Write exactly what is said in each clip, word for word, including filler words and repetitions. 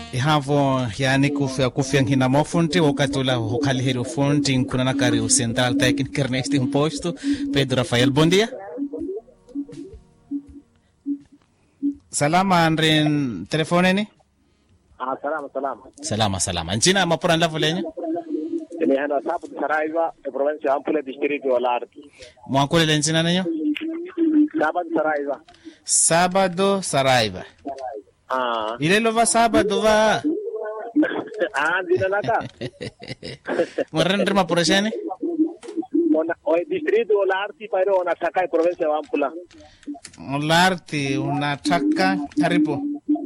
ihavo yani kufia kufia ngina mofunti wakati ula hukali heri ufunti nkuna na kari central técnico Ernesto Imposto Pedro Rafael bom dia. Salama Andren telefone ni? Ah salama salama. Salama salama. Nchina mapura ndavu lenye? Ni hana sabu Saraiva e provincia Ampula distrito Olarti. Mwankule lenchina nenyo? Sábado Saraiva. Sábado Saraiva. Ah. Ile lova sábado va. Ah, dina naka. Mwarendre mapura shani? Ona o distrito Olarti pero ona Sakai provincia Ampula. Olarti unataka karibu.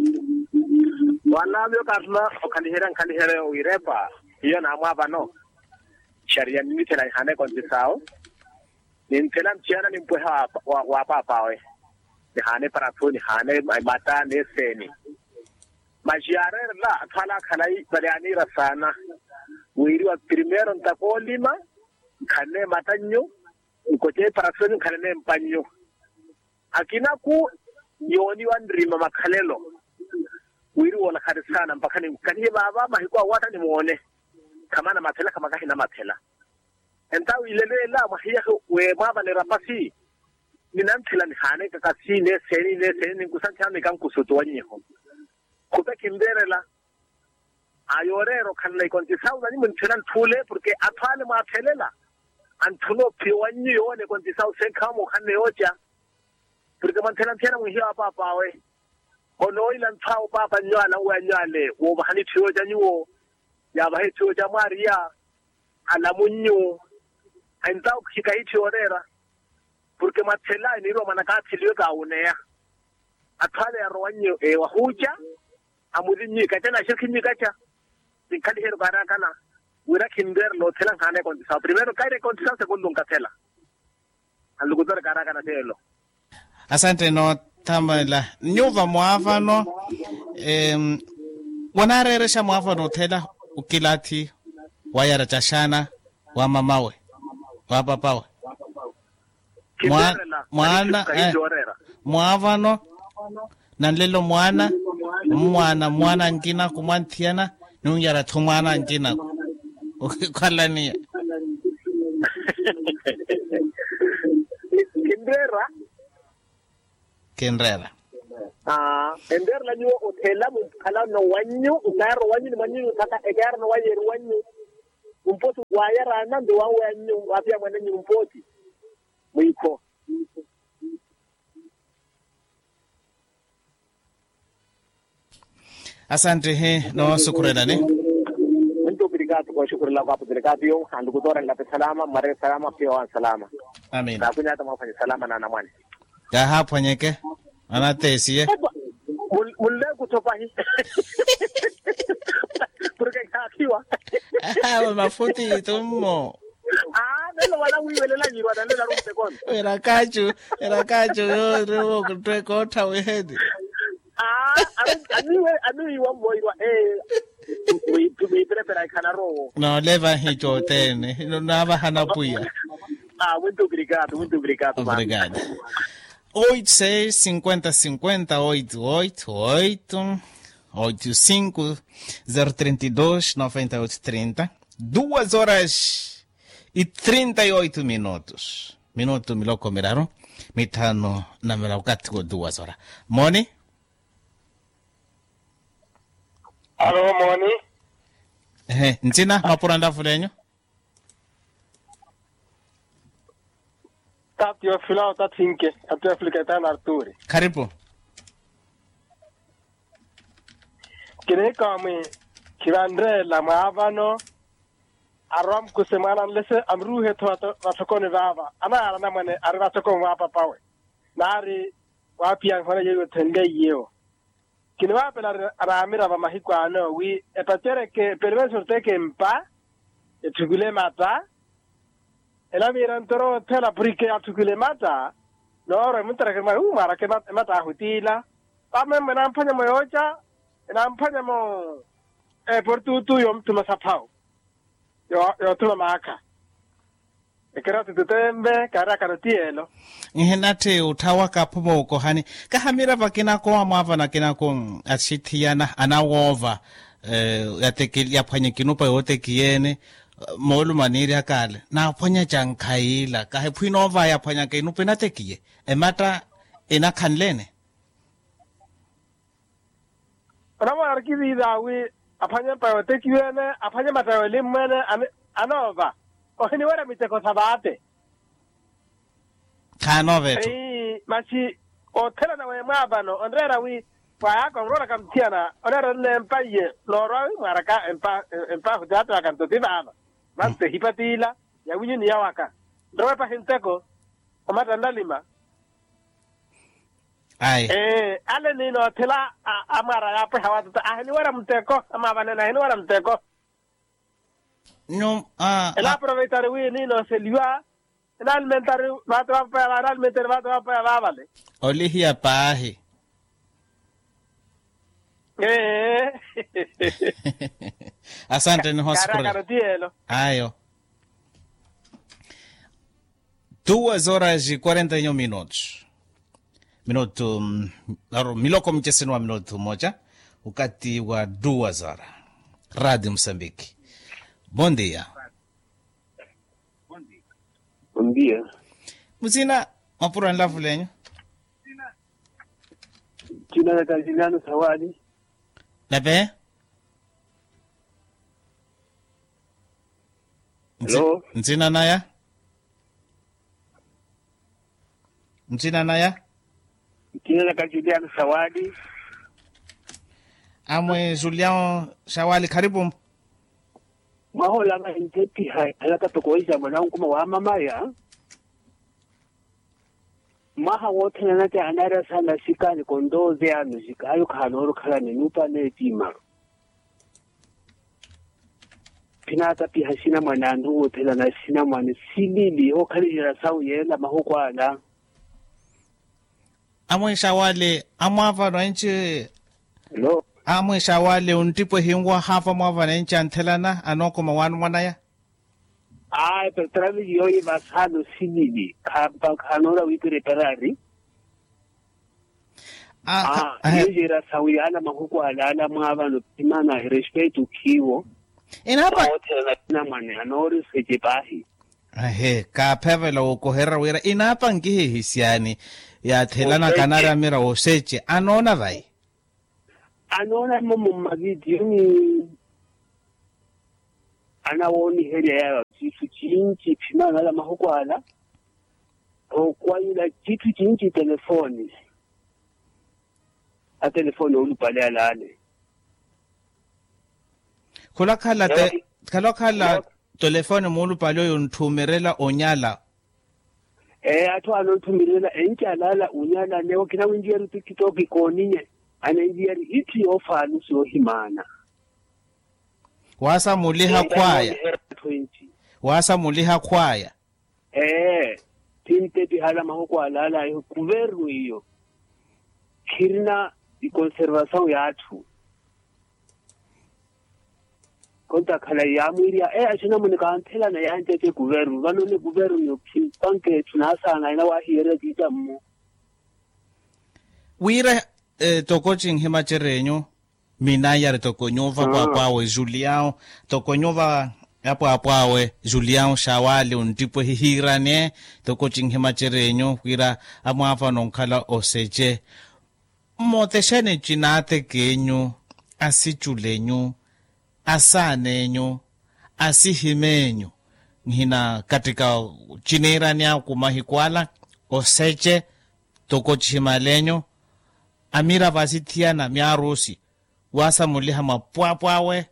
Wala myo kasma okanihera kanihera uirepa. Hiyo na mwaba no. Sharia mimi tena hane kwa sao. Ni tena mchana ni mpweha wa, wa papa we. Ni hane paratu ni hane mata ne seni. Majiare la khala khalai bariani rasana. Wiri wa primero ntapolima khane matanyo ukoje paratu ni khane mpanyo. Akina ku yoni wandrima makhalelo. Wiri wala kharisana mpaka ni kaniye baba mahikwa wata ni muone. Kama na matela kama kahi na matela. Enta wilele la mahia we baba le rapasi. Ni nantila ni hane kakasi ne seni ne seni ni kusancha ni kan kusuto wanyeho. Kupe kimbere la. Ayorero kanle konti sauda ni muntilan tule porque atwale matelela. Antuno piwanyi yone konti sau sekamu kanne ocha. Porque mantelan tena muhia papa we. Ono ilan tao papa nyala we nyale. Wo bahani tiyo janyo. Ya bahe tiyo jamaria. Alamunyo. Aintao kikaiti orera. Porque matela ni ro manakati liyo ka unea. Atwale ya rowanyo e wahuja. Amudi nyika tena shirki nyika cha. Nikali hero barakana. Wira kinder lo tela khane kontisa. Primero kaire kontisa segundo nkatela. Alugudor barakana telo. Asante no tamala. Nyuva mwafano em wanareresha mwafano tela ukilati wayara chashana wa mamawe wa papawe. Mwana eh, mwavano nanlelo mwana mwana mwana ngina kumwantiana nungara thumana ngina ukhalani Kindera Kendera ah ender la nyo otela mu kala no wanyu utaro wanyu ni manyu kaka egar no wayer wanyu umpotu wayara na ndo wanyu wapia mwana nyu umpoti mwiko. Asante he no sukurela ne Muito obrigado kwa shukuru la kwa obrigado yo ndugu dora la salama mare salama pia wa salama. Amen. Na kunya hata mafanya salama na namwani. Ka hapo nyeke anatesie mulle kutopa hii. Porque kakiwa. Ah mafuti tumo. Ah, nelo wala wiwele la nyirwa na lela rumpe kono. Era kachu, era kachu yo ro kutwe kota wehedi. Ah, aniwe aniwe wa moyo eh we to be prepare kana ro. No leva hicho tene, no nava hana puya. Ah, muito obrigado, muito obrigado. Obrigado. oito seis cinquenta cinquenta oito oito oito oito cinco zero trinta e dois noventa e oito trinta. Duas horas e trinta e oito minutos. Minuto miloko miraro. Mitano na milokati kwa duas horas. Moni? Alo Moni? Eh, ntina mapuranda fulenyo? Tati wa filao tatinke atu aflikatana Arturi. Karibu. Kine kame kirandre la maavano aram kusemana lese amruhe to watokone vava ana ana mane arwa tokon wapa pawe nari wapi yang hona yego tenge yeo kine wapi na aramira va mahikwa no wi epatere ke perverso teke mpa etugule mata ela miran toro tela brike atugule mata no re mutra ke ma u mara ke mata hutila pa me na mpanya moyocha na mpanya mo e portu tu yom tu masapao yo yo tu maka Ekera tutembe kara karotielo. Ngenate utawa ka pomo ko hani ka hamira va kina ko amava na kina ko ashithiana anawova eh ya tekeli ya phanye kinupa yote kiene molu maniri akale na phanya chankhaila ka he phinova ya phanya ke inupe na tekie emata ina khanlene Rama arkivi dawi afanya pa yote kiene afanya matawe limene anova. Ohini wera miteko sabate. Kano vetu. Eh, machi o tela na wema bano onrera wi pa ko rora kam tiana onera le empaye loro maraka empa empa hujata kan to tibaba. Maste hipatila ya winyi ni yawaka. Ndowe pa hinteko amata ndalima. Ai. Eh, ale ni no tela amara ya pa hawata ahini wera mteko amabana na hini wera mteko. No, ah. El aprovechar wi ni no se liwa. El alimentar va to pa va alimentar va to pa va vale. Olihia pahi. Eh. Asante ni hospitalo. Ayo. Duas horas e quarenta e um minutos. Minuto, aro miloko mchesini wa minuto moja. Ukati wa duas horas. Rádio Moçambique. Bom dia. Bom dia. Muzina, mapura nlavu lenyo? Jina la Kaziliano Sawadi. Nabe? Hello? Mzina naya? Mzina naya? Jina la Kaziliano Sawadi. Amwe Julian Shawali karibu. Mahola nga intepi hai alaka tokoisha mwanangu kuma wa mama ya. Maha wote na nate anara sana shika ni kondoze ya mshika ayo kanoro kala ni nupa ne tima. Pinata pi hasina mwanandu wote na sina mwane silili o kali jira sawu yenda mahoko ala. Amwe Shawali amwava no nchi. Hello? Amwe Shawali untipo hingwa hafa mwava na nchi antelana anoko mawanu mwanaya? Ay, pero travi yoyi basado silili kapa kanora wipire perari. Ah, Ah, yejira sawu yana mahoko ala ala mwava no pimana respeto kiwo. Inapa? Na mwane anori sejibahi. Ahe, ka pevela ukohera wira inapa ngihi hisiani ya telana kanara mira oseche anona vai. Anona momo mavideo ni anawoni heria ya kitu chinchi pimana la mahoko ala o kwa yula kitu chinchi telefoni a telefoni ulupale ala ale Kula kala te kala kala telefoni mulu palo yontumerela onyala. Eh ato anontumirela enki alala unyala leo kina winjeri tikitoki koninye anainjeri iti ofanu sio himana. Wasa muliha kwaya. Wasa muliha kwaya. Eh, tinte pi hala mahoko alala yo kuveru hiyo. Kirina di conservação yatu. Konta kala ya mwiria eh achina munika antela na yante te kuveru vano ne kuveru yo panke tunasa na ina wa hire ditamu. Wira eh, tokoching himacherenyo mina yare tokonyova kwa kwawe Julião tokonyova yapo apawe Julião Shawali untipo hihirane tokoching himacherenyo wira amwafa nonkala oseche moteshane chinate kenyu asichulenyu asanenyu asihimenyu ngina katika chinerani au kumahikwala oseche tokochimalenyo amira vasithiana miarusi wasa muliha mapwapwawe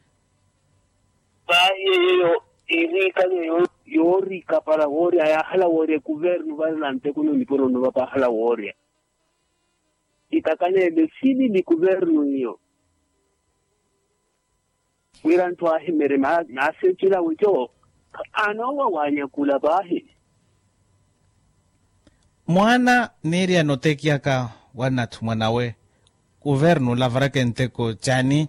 Ba yo irika yo yorika para woria ya hala woria governo valante kuno nipono no pa hala woria. Itakane le sili ni governo hiyo. Wiranto ahimere ma na sechila wujo anawa wanya kula bahi. mwana neri anotekiaka wanatu mwanawe governo lavarake nteko chani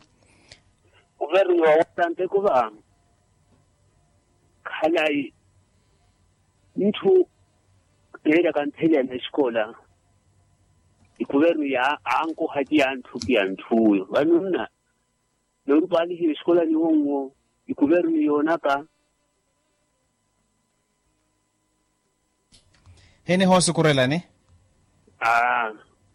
Governo wa watante kuva. Khalai mtu era kanthenya na iskola ikuveru ya anko hati antu pia ntuyo vanuna norupali hi iskola ni hongo ikuveru ni yonaka hene hosu kurelani ah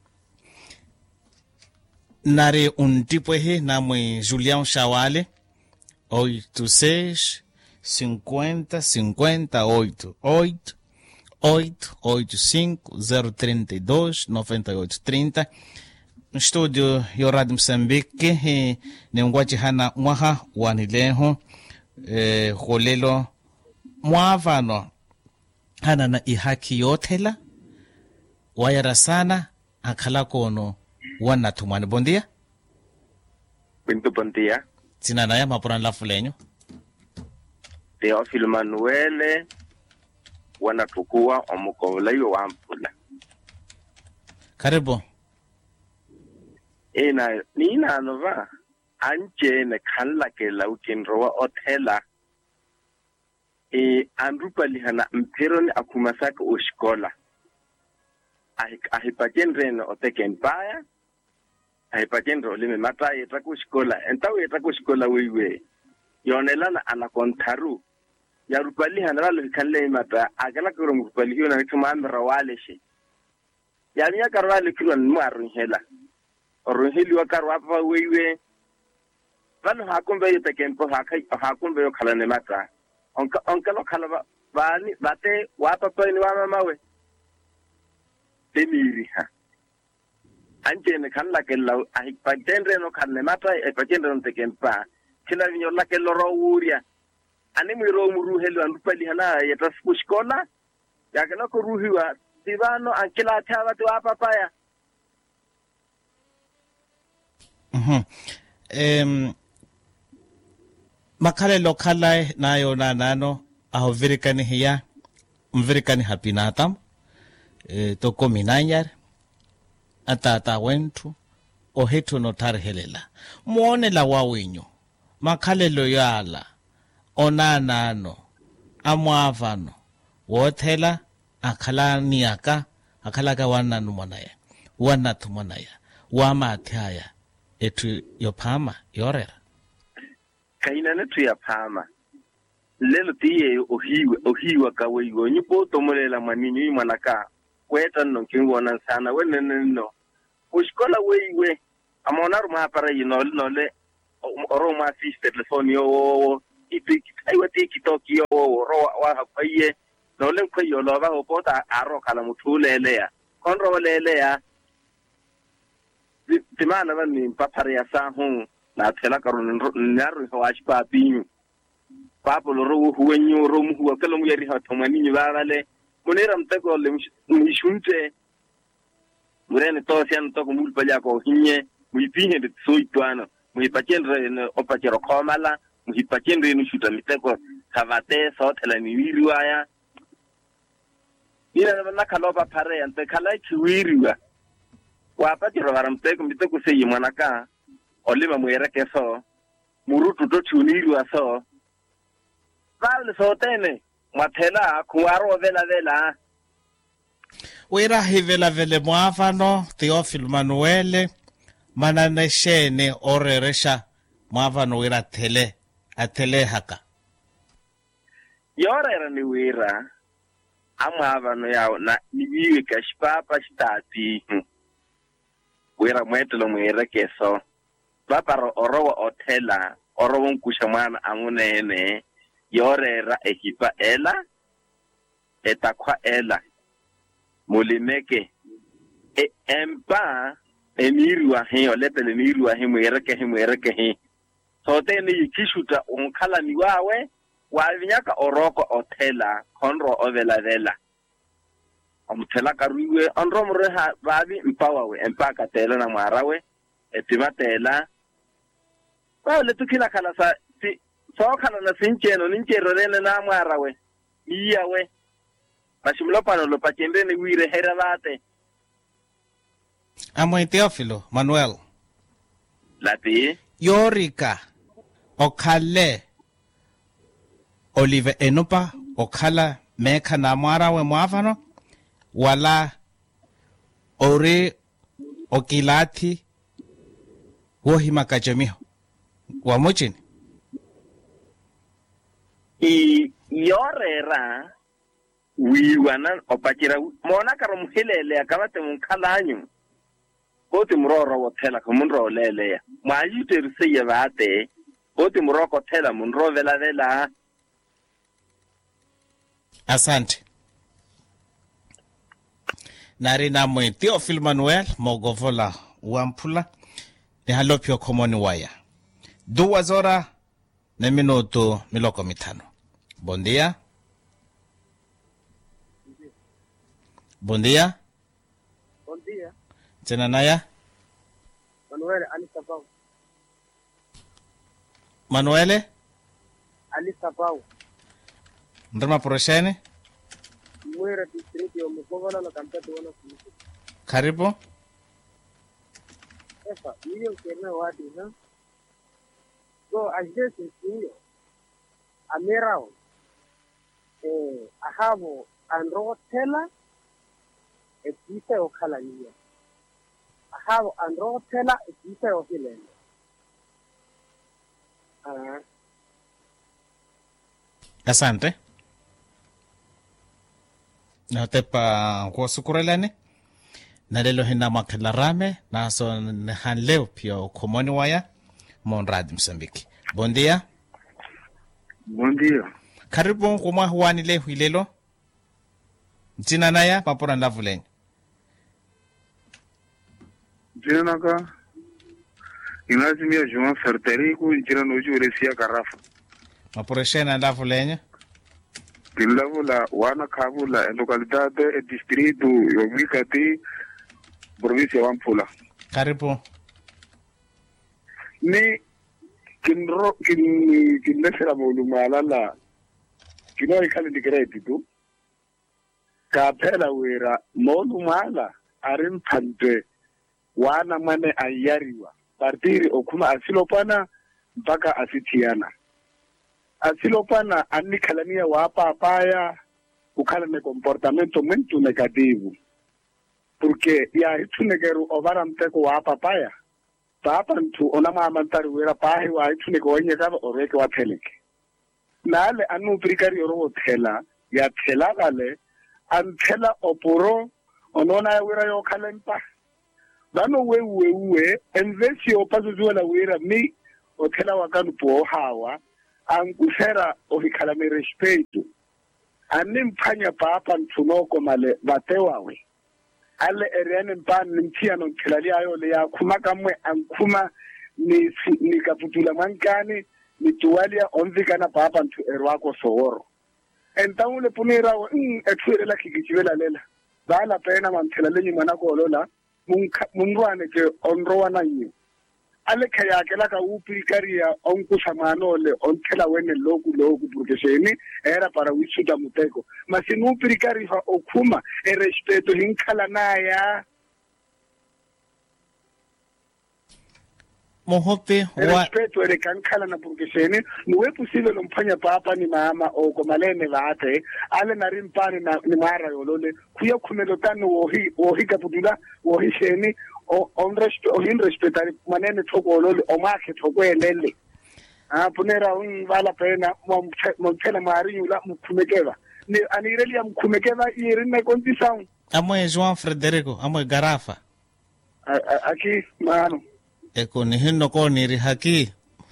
nare un tipo he namwe Julião Shawale oito seis cinquenta cinquenta oito oito oito oito cinco zero trinta e dois noventa e oito trinta no estúdio yo Radio Moçambique he nengwachi hana mwaha wanileho eh holelo mwavano hana na ihaki yothela wayara sana akhala kono wana tumani bondia Pinto bondia sina na ya mapuran la fulenyo Teofilo Manuele wana tukua omukola yo wampula karibu ina nina nova anje ne khala ke lautin rowa othela e andrupali hana mpironi akumasaka oshikola ahipatendreno otekempaya ahipatendro olime mata yeta kushikola entawe yeta kushikola wewe yonelana anakontaru ya rupali hanalo kalle mata agala ko rupali yona tumamra waleshi ya nya karwale kilon maru hela orheli wa karwa pa wewe bano hakumbe yetekempo hakai hakumbe yo khala ne mata onka onka lo khala ba bani bate wa papa ni wa mama we temiri ha anje ne khala ke la ai patendre no khala mata e patendre no tekempa kila vinyo la ke lo rouria ani mi ro muru helu andu pali hana yeta skola ya kana ko ruhiwa sivano ankila thawa to papa ya mhm em makale lokhala nayo na nano aho virikani hiya mvirikani hapinatam e to kominanyar atata wentu o hetu no tarhelela muone la wawinyo makale loyala onanano amwavano wothela akhala niaka akhala ka wana numonaya wana tumonaya wamathaya etu yophama yorera kaina ne tu ya phama lelo tiye ohiwe ohiwa ka weyo nyipo tomolela maninyi manaka kweta no kingona sana wenene no ushkola wewe amona ruma para yino no le roma fiste telefoni yo ipiki aiwa tiki toki yo ro wa hapaye no le kwayo lo ba hopota aro kala muthulele ya konro lele ya timana ba ni papare ya sa hu na thela karone nyaru ho ashpa pinyu papo lo ro huwenyo ro mu huwa kala mu yari ha thomani ni ba bale munera mteko le mishunte murene to sian to ko mulpa ja ko hinye muipinye de soitwana muipakendre ne opachero komala muipakendre ni shuta miteko kavate so thela ni wiriwaya ina na kaloba pare ante kala chiwiriwa wa patiro varamteko miteko seyi manaka olima muereke so murutu to chunirwa so vale so tene mathela kuaro vela vela wera hivela vele mwavano Teofilo Manuele mananeshene oreresha mwavano wera tele atele haka yorera ni wera amwavano yao na nibiwe kashpapa stati wera mwetelo mwere so baparo orowa otela orowo nkusha mwana amunene yorera ekipa ela etakwa ela mulimeke e empa enirwa he oletele nirwa he mwireke he mwireke he sote ni ikishuta unkala ni wawe wavinyaka oroko otela konro ovela vela omtela karuwe onro mreha babi mpawawe empaka tela na marawe etimatela wale tukila kala sa si so kala na sincheno ninchero rene na marawe iyawe Mashimlopano lo pachende ni wire herabate. Amo Teofilo Manuel. Lati. Yorika. Okale. Olive enopa. Okala meka na mwara we mwavano wala ore okilati wohi makajamiho wa mochini i yorera wi wana opachira mona karo mhilele akabate munkalanyu oti muroro wotela kumunro lele ya maayute risiye bate oti muroko tela munro vela vela. Asante. Nari na mwe Theophil Manuel Mogovola Wampula ni halopio komoni waya. Duas horas na minuto miloko mitano. Bom dia. Bom dia. Bom dia. Tena naya? Manuel Ali Sabau. Manuele? Ali Sabau. Ndrema poroshene? Mwera distrito ya Mkogola na kampati wana kumisi. Karibu. Efa, hiyo kena wadi na. So, ajesi hiyo. Amirao. Eh, ahavo andro tela. Ekise okala hiyo. Ahavo andro tela. Ekise okilele. Ah. Asante. Natepa kwa sukurelane. Na lelo hina makala rame. Na so nehan leo pia ukomoni waya. Monradi Msambiki. Bom dia. Bom dia. Karibu kumwa huwani leo hilelo. Jina naya mapura ndavu lenye. Jina naka inazimia João Ferterico jina noju uresia Garafa. Mapura shena ndavu lenye. Kilavula wana kabula localidade e distrito yomikati provincia Wampula. Karibu. Ni kinro kin kinnesera volumala la kino ikali dikredito kapela wera molumala arin pante wana mane ayariwa partiri okuma asilopana mpaka asitiana asilopana anikalania wapa paya ukala ne comportamento muito negativo porque ya itunegeru ovara mteko wapa paya papa ntu onama amantari wera pahi wa ituneko wenye kaba oreke wa teleke nale anu prikari oro thela ya thela gale anthela oporo onona ya wera yo khalempa bano we we we envesi opazuzuela wera mi othela wakanu po hawa angusera ohikhala me respeto animphanya papa ntunoko male batewawe ale erene mpan nimthia no thelali ayo le ya khuma kamwe ankhuma ni ni kaputula mankani ni tuwalia onzikana papa ntu erwako soworo entawule punira ethuele la khikichivela lela bala pena manthela lenyi mwana ko lola munrwane ke onrowa nanyi ale khaya ke la ka upi karia onkusa manole onthela wene loku loku porque sheni era para wisuda muteko masinu upi kari fa okhuma e respeto hinkhala naya Mohope wa respeto ere kankhala na porque sheni nuwe posible lomphanya papa ni mama o komalene bate ale na rimpani na ni mara yolole kuya khumelo tano wohi wohi kaputula wohi sheni o on respeto o hin respetari manene thokolole o makhe thokwelele ah punera un vala pena mo tshela mari yula mkhumekeva ni anireli ya mkhumekeva iri ne kontisa amwe João Frederico amwe Garafa aki mano eko ni hinno ko niri haki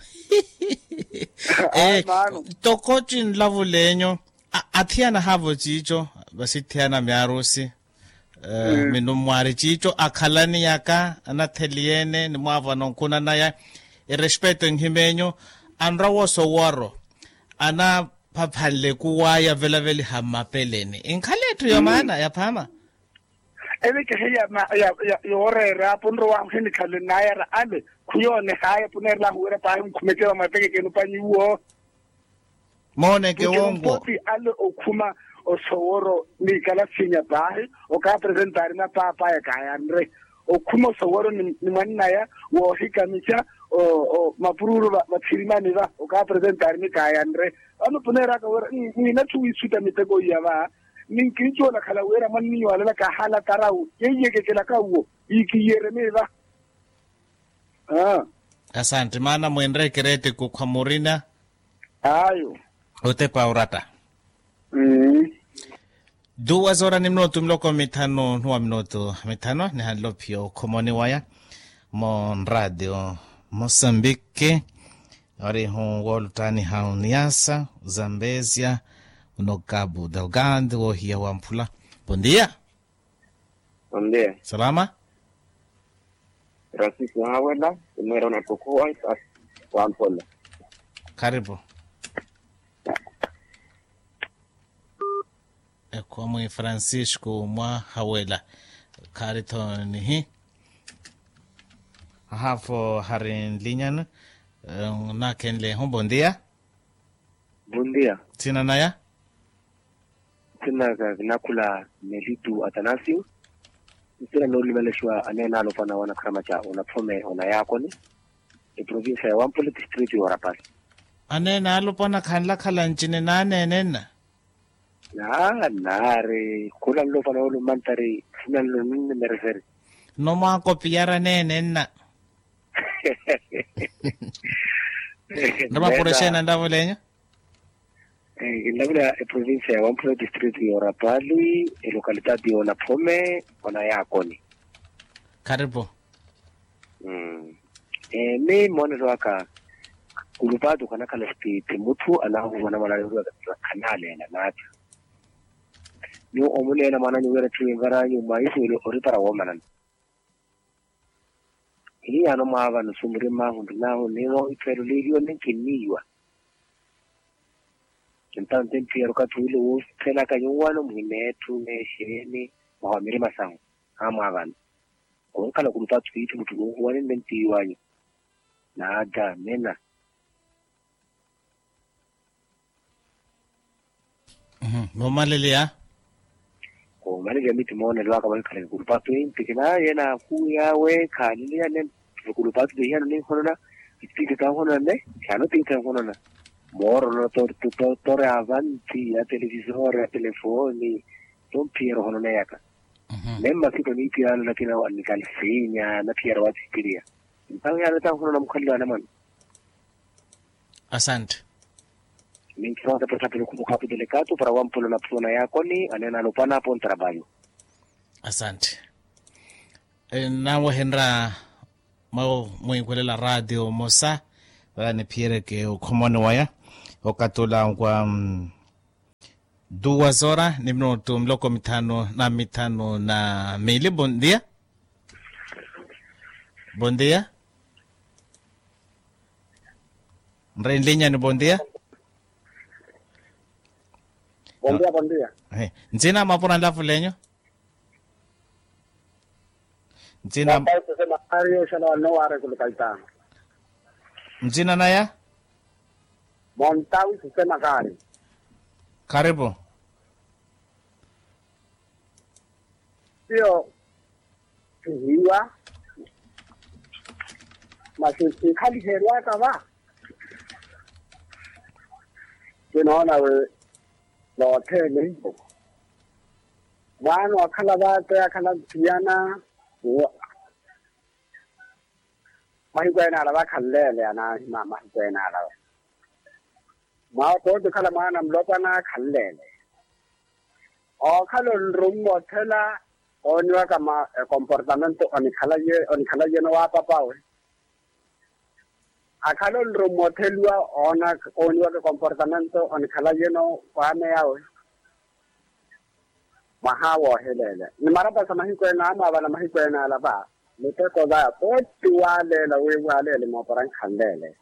eh tokochin lavulenyo athiana havo chicho basithiana myarusi Uh, minu mwari chicho akhalani yaka anatheliene ni mwava nonkuna naya irespeto ngimenyo anrawo soworo ana phaphalle kuwaya vela veli hamapeleni inkhalethu yomana yaphama eleke heya na ya yorera punro wa mhini khale naya ale khuyone haya punerla huere pa mkhumekela mapeke kenu panyuo mone ke wongo ale okhuma o soworo ni kala sinya bahe o ka presentari na papa ya kaya andre o kuma sawaro ni manna ya wo hikamisha o o mapururu ba tsirimani ba o ka presentar ni kaya andre ano punera ka wora ni na tu isuta mitego ya ba nin kicho la kala wera manni wala ka hala tarau yeye ke kala ka wo ikiyere me ba ah asante mana mwendre kerete kukwamurina ayo ote paurata mm duas horas ni minuto mloko mitano nuwa minuto mitano ni halopio komoni waya mon radio Mozambique ori hon woltani hauniasa Zambezia no Cabo Delgado o hia wampula. Bom dia. Bom dia. Salama. Francisco Hawela, numero na Cocoa wampula. Karibu. Kwa mwe Francisco mwa Hawela karito ni hi hafo harin linyan na kenle hon bon dia. Bom dia. Tina naya Tina nakula Melitu Atanasio Tina no limeleshwa anena alofana wana kramacha ona pome ona yako ni e province ya Wampole district ya Rapasi anena alopana khanla khala nchine na nenena na nare kula lo fana lo mantari sina lo nne mereferi no ma kopiara nenena ndama poreshena ndavo lenyo eh indabula e province ya Wampole district ya Rapali e localidad ya ona pome ona yako ni karibu mm eh me monero aka kulupado kana kala state mutu alahu wana mala ruwa kanale na nata ni omule na mana nyuwera tuingara nyuma isu ile oripara womanan hii ano maava no sumri mahundu naho nemo ikero lirio ninkiniwa kentante mpiro katule wo tela kanyuwano mwinetu nesheni mahomiri masangu ama avana kala kulupado itu mutu wani nentiwanyu na ada mena mhm no malelia ko mali ya miti mona lwa ka bal kale kulupatu intikina yana ku yawe kali ya ne kulupatu de yana ne honona itike ta honona ne kano tinka honona moro no to to to avanti ya televisore ya telefoni ton piero honona yaka lemma kito ni piano lakini wa nikalfinya na piero wa tikiria mpaka yana ta honona mkhalla na man asante min kisa per sapere come capo delicato para Wampole na persona yako ni anena lopana hapo trabalho asante e, nawo henra mau mwikwelela radio mosa ni piere ke ukomone waya okatula kwa um, duas horas ni minuto mloko mitano na mitano na mili. Bon dia. Bon dia. Nre linya ni bon dia. Bom dia, bom dia. Hey, nzina mapura ndafu lenyo? Nzina Pai kusema Mario sana no are kulikaita. Nzina naya? Montawi kusema kari. Karibu. Sio hiwa. Masisi kali herwa kama. Tunaona we lo tele wano akala bate akala piana mahigwena la bakhalele ana ma mahigwena la ma to de kala mana mlopa na khallele o khalo rumbo thela onwa kama comportamento oni khala ye oni khala ye no wa papawe akalo rumbo thelwa ona onwa ke comportamento oni khala ye no wa me yawe mahawo helele ni maraba sama hikwena ama bana mahikwena la ba lete ko da ko tuwale la we wale le mo paran khandele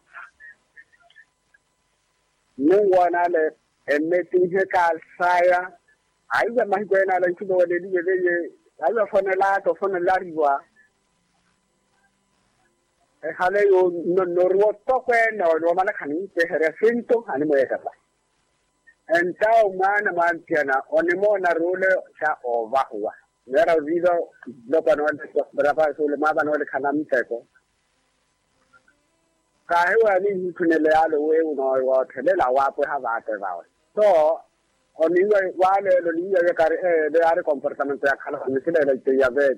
ni wana le emeti he ka saya aiwa mahikwena la ntubo le liye le aiwa fona la to fona la riwa e hale yo no no ro to kwena o mala khani pe here finto ani mo ekata entao mana mantiana onimona rule cha ova huwa Nera vido lo pa no le brava sul ma ba no le kana mteko. Ka he wa ni kunele alo we uno wa tele la wa po ha ba te ba. So oni wa le lo ni ya ka e de are comportamento ya khala ni le le te ya ve.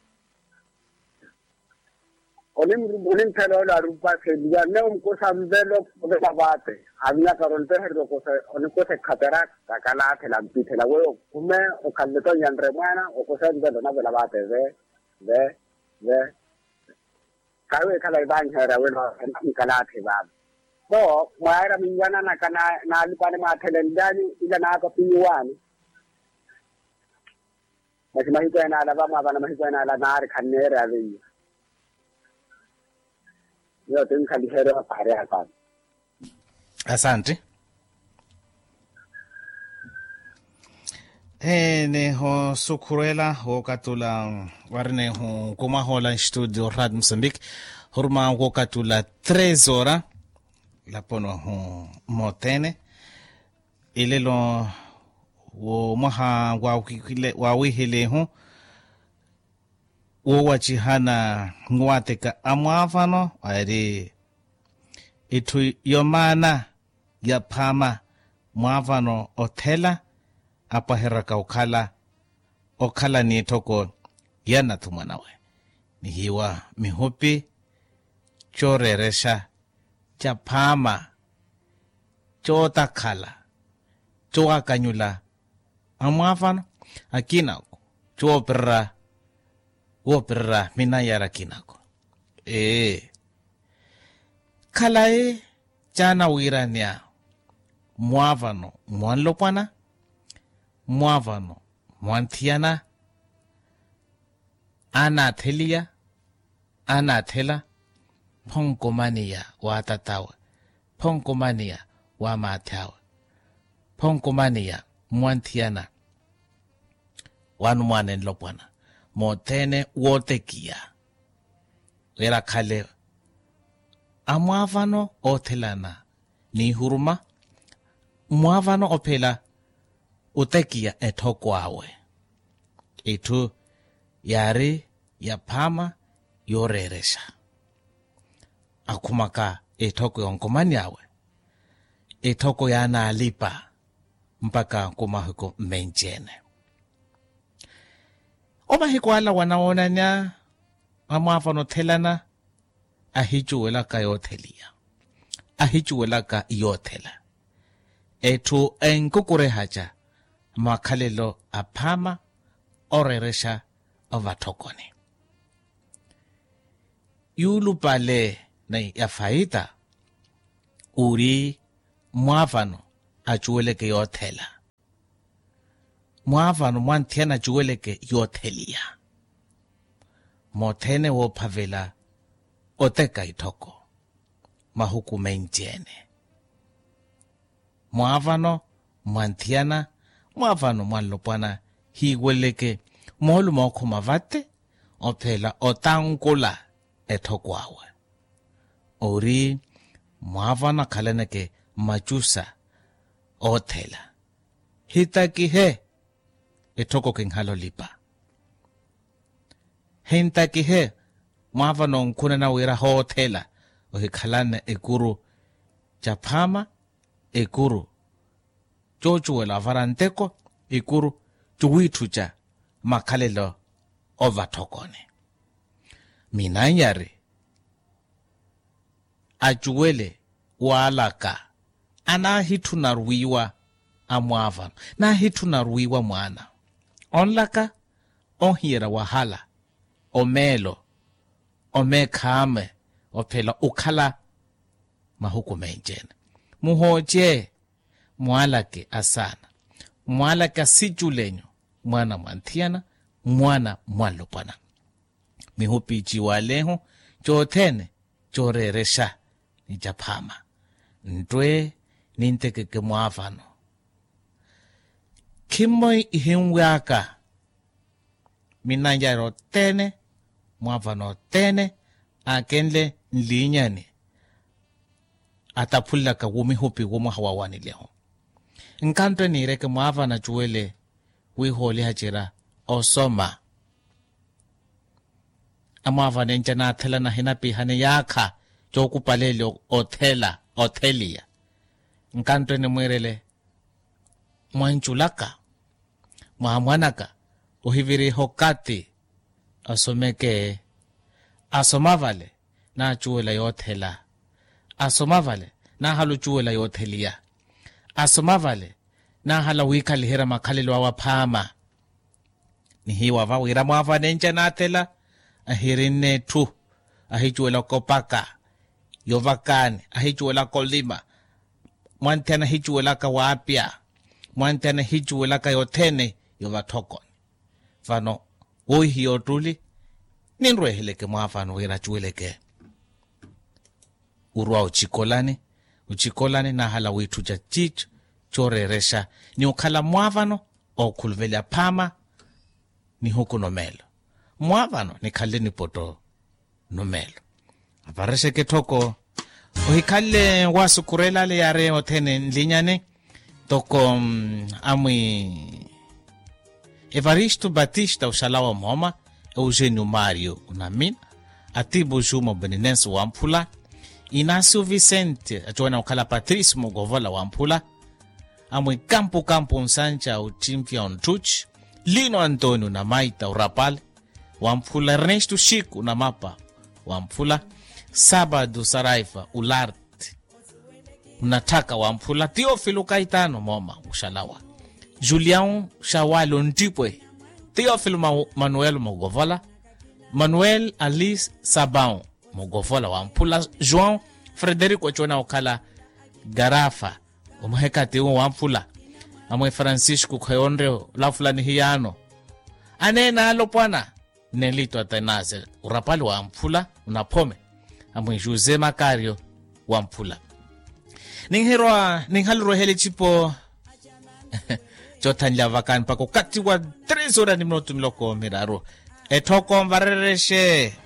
Oni oni tele la rupa se ya ne un ko samvelo de la bate. Había caronte herdo ko se oni ko se khatera ka kala te la pi te la we kume o kalle to yan remana o ko se de na de la bate ve ve ve kawe kala ban hera we no en kala te ba so maera mingana na kana na li pane ma thelen dani ila na ko piwani masi mahi ko na la ba ma bana mahi ko na la na ar khanne ra ve yo tin khali hera pare aka Asante. Eh ne ho sukurela ho katula warne ho kuma hola studio Rad Mozambique hurma ho katula tres horas la pono ho motene ilelo wo maha wa kile wa wihile ho wo wachihana ngwateka amwafano ari itu yomana ya pama mwavano otela apa heraka ukala okala ni toko yana tumanawe ni hiwa mihupi choreresha cha pama chota kala choa kanyula amwavano akinako chopera wopera minayara kinako eh kalae chana wirania mwavano mwanlopana mwavano mwanthiana anathelia anathela phonkomania wa tatawa phonkomania wa mathawa phonkomania mwanthiana wanu mwane nlopana mothene wotekia era khale amwavano othelana ni huruma mwavano ophela utekia ethokwawe ethu yari yaphama yoreresha akhumaka ethoko yonkomani yawe ethoko yana alipa mpaka kumahiko menjene omahiko ala wanaona nya amwavano thelana ahichuwela ka yothelia ahichuwela ka yothela ethu enkukurehacha makhalelo aphama oreresha ovathokone yulupale na yafaita uri mwavano achuweleke yothela mwavano mwanthiana achuweleke yothelia mothene wophavela oteka ithoko mahukume njene mwavano mwanthiana mwavano mwanlopwana hiweleke molu mokho mavate ophela otankula ethokwawe ori mwavana khaleneke machusa othela hitaki he ethoko kenghalo lipa hintaki he mwavano nkhuna na wira hothela ohikhalane ekuru chaphama ekuru chochuwela varanteko ekuru chuwithucha makhalelo ovathokone mina nyari achuwele walaka ana hithu narwiwa amwavano na hithu narwiwa mwana onlaka onhira wahala omelo omekhame ophela ukhala mahukume njene muhoje mwalake asana mwalake sijulenyo mwana mwanthiana mwana mwanlopana mihupichi waleho chothene choreresha nijaphama ntwe nintekeke mwavano khimoi ihimwaka minanjaro tene mwavano tene akenle nlinyani ataphulaka wumihupi wumuhawawani leho nkantwe nireke mwavana chuwele wiholi hachira osoma amava nenja na thela na hinapi hane yakha jokupalele othela othelia nkanto ne mwirele mwanchulaka mwahamwanaka uhiviri hokati asomeke asomavale na chuela yothela asomavale na halu chuela yothelia asomavale na hala wika lihera makhalelo wa phama ni hiwa va wira mwava nenja na thela ahirine tu ahichuela kopaka yovakani ahichuela kolima mwantena hichuela ka wapya mwantena hichuela ka yothene yovathokoni vano woi hiyo tuli ninrweheleke mwafano wira chueleke urwa uchikolane uchikolane na hala witu cha chicho choreresha ni ukhala mwavano okhuluvelya phama ni huku nomelo mwavano ni khale ni poto nomelo aparesheke thoko uhikhale wasukurela le yare othene nlinyane toko um, amwi Evaristo Batista ushalawa moma Eugenio Mario unamina Atibu Juma Beninense wampula Inacio Vicente ajoana ukala Patrice Mugovola wampula amwe Campo Campo Nsancha uchimpia ontuch Lino Antonio na Maita urapale wampula Ernesto Chico na mapa wampula Sabado Saraifa Ulart unataka wampula Teofilo Caetano moma ushalawa Julião Shawalo Ntipwe Teofilo Manuel Mugovola Manuel Alice Sabão Mugovola wampula João Frederico chona ukala Garafa umhekati wampula amwe Francisco Khayonde lafulani hiyano anena alopwana Nelito Atanase urapali wampula unapome amwe Jose Macario wampula ninghirwa ninghalro hele chipo Jotan vakan pako kati wa tres horas ni minuto miloko miraro. Etoko mvarereshe